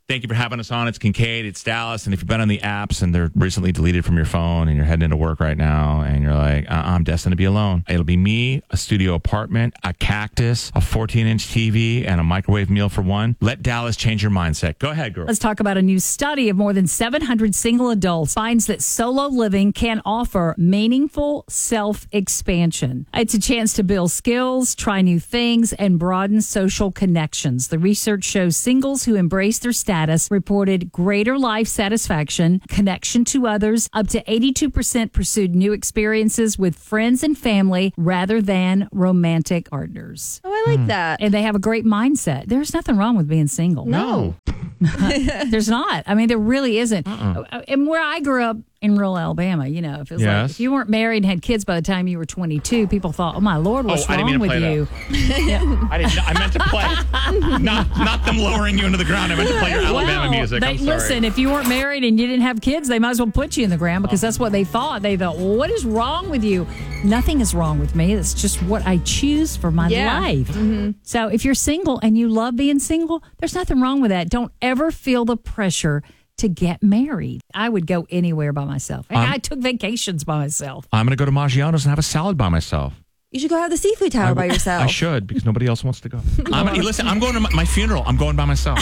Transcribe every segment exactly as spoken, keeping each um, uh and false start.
Thank you for having us on. It's Kincaid. It's Dallas. And if you've been on the apps and they're recently deleted from your phone and you're heading into work right now and you're like, uh-uh, I'm destined to be alone. It'll be me, a studio apartment, a cactus, a fourteen-inch T V, and a microwave meal for one. Let Dallas change your mindset. Go ahead, girl. Let's talk about a new study of more than seven hundred single adults finds that solo living can offer meaningful self-expansion. It's a chance to build skills, try new things, and broaden social connections. The research shows singles who embrace their status reported greater life satisfaction, connection to others. Up to eighty-two percent pursued new experiences with friends and family rather than romantic partners. Oh, I like mm. that. And they have a great mindset. There's nothing wrong with being single. No. There's not. I mean, there really isn't. Uh-uh. And where I grew up in rural Alabama, you know, if it was yes. like if you weren't married and had kids by the time you were twenty-two, people thought, "Oh my Lord, what's oh, I wrong with you?" yeah. I didn't. I meant to play, not not them lowering you into the ground. I meant to play your Alabama well, music. They, I'm sorry. Listen, if you weren't married and you didn't have kids, they might as well put you in the ground because that's what they thought. They thought, well, "What is wrong with you?" Nothing is wrong with me. It's just what I choose for my yeah. life. Mm-hmm. So if you're single and you love being single, there's nothing wrong with that. Don't ever feel the pressure to get married. I would go anywhere by myself. Um, I took vacations by myself. I'm going to go to Maggiano's and have a salad by myself. You should go have the seafood tower I, by yourself. I should, because nobody else wants to go. I'm, listen, I'm going to my, my funeral. I'm going by myself.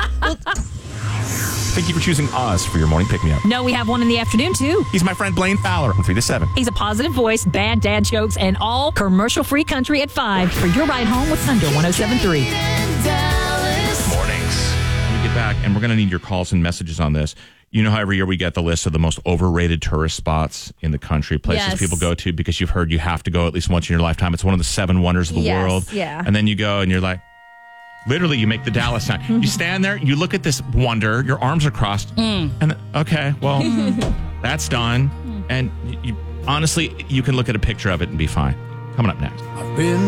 Thank you for choosing us for your morning pick-me-up. No, we have one in the afternoon, too. He's my friend Blaine Fowler from three to seven. He's a positive voice, bad dad jokes, and all commercial-free country at five for your ride home with Thunder one oh seven point three. Mornings. When we get back, and we're going to need your calls and messages on this. You know how every year we get the list of the most overrated tourist spots in the country, places yes. people go to because you've heard you have to go at least once in your lifetime. It's one of the seven wonders of the yes, world. Yeah. And then you go and you're like, literally, you make the Dallas sign. You stand there, you look at this wonder, your arms are crossed, mm. and okay, well, that's done. And you, honestly, you can look at a picture of it and be fine. Coming up next. I've been